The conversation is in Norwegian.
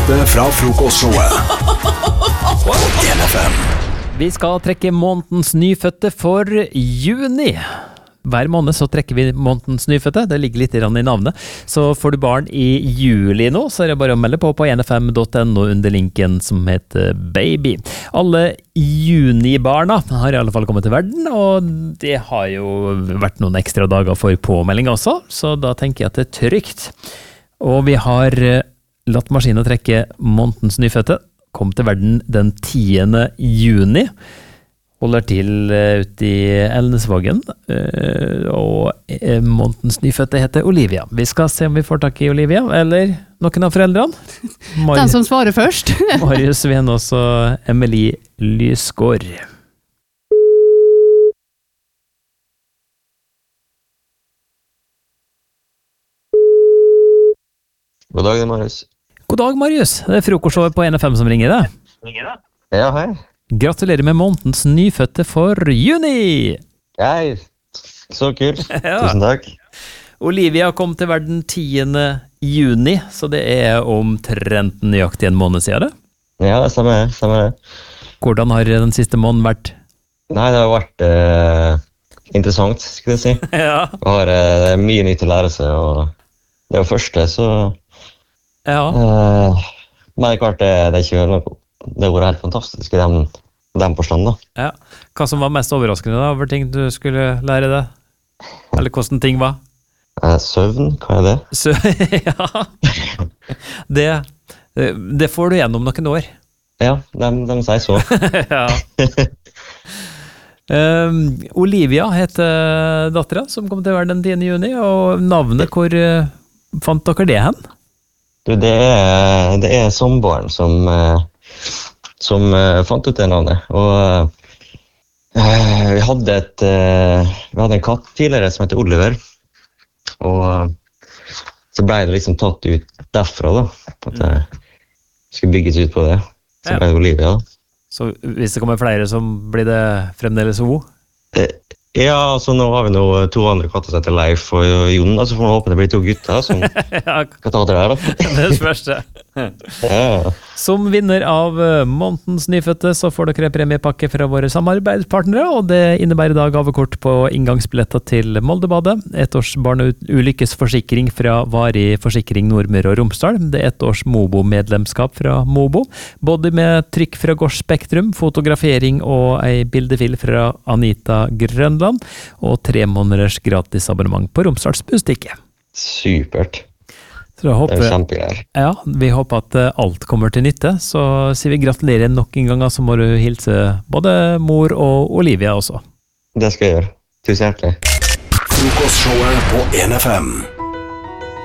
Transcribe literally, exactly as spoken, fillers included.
nyfødte fra frokostshowet på en F M. Vi skal trekke månedens nyfødte for juni. Hver måned så trekker vi månedens nyfødte, det ligger litt i navnet. Så får du barn i juli nå, så er det bare å melde på på en f m punktum n o under linken som heter baby. Alle junibarna har i alle fall kommet til verden, og det har jo vært noen ekstra dager for påmelding også, så da tenker jeg at det er trygt. Og vi har latt maskinen trekke månedens nyfødte, kom til verden den tiende juni, holder til ute i Elnesvågen, og månedens nyfødte heter Olivia. Vi skal se om vi får tak i Olivia, eller noen av foreldrene. Mar- Den som svarer først. Marius Venås og Emilie Lysgård. God dag, det er Marius. God dag, Marius. Det er frokostshowet på en F M som ringer deg. Ja, hei. Gratulerer med månedens nyfødte for juni! Hei, så kult. Ja. Tusen takk. Olivia kom til verden tiende juni, så det er omtrent nøyaktig en måned siden det. Ja, det stemmer det, stemmer det. Hvordan har den siste måneden vært? Nei, det har vært eh, interessant, skulle jeg si. Ja. Jeg har eh, mye nytt å lære seg, og det var første, så... Ja. Eh, men det er klart, det, det er ikke noe... Det har vært helt fantastisk i den, den forstand, da. Ja. Hva som var mest overraskende da, over ting du skulle lære deg? Eller hvordan ting var? Eh, søvn, hva er det? Så, ja. Det, det får du gjennom noen år. Ja, de, de sier så. Ja. Um, Olivia heter datteren som kom til verden den tiende juni, og navnet, hvor uh, fant dere det hen? Du, det er, det er samboeren som, eh, som eh, fant ut det navnet. Og eh, vi hadde et eh, vi hadde en katt tidligere som heter Oliver. Og eh, så ble det liksom tatt ut derfra, da. At det skulle bygges ut på det. Så ble det Olivia, da. Så hvis det kommer flere, så blir det fremdeles O? Eh, Ja, altså nå har vi nå to andre katter som heter Leif og Jon, altså får man håpe det blir to gutter som Ja, kan ta det der, da. det er det første. Ja. Som vinner av månedens nyfødte så får dere premiepakke fra våre samarbeidspartnere, og det innebærer da gavekort på inngangsbilletter til Moldebadet, et års barneulykkesforsikring fra Varig Forsikring Nordmøre og Romsdal, det er et års Mobo-medlemskap fra Mobo, både med trykk fra Gårds Spektrum, fotografering og ei bildefil fra Anita Grønland, og tre måneders gratis abonnement på Romsdals Bustikke. Supert. Så håper, det er kjempegreier. Ja, vi håper at alt kommer til nytte, så sier vi gratulerer nok en gang, så må du hilse både mor og Olivia også. Det skal jeg gjøre. Tusen hjertelig. Frokostshowet på en F M.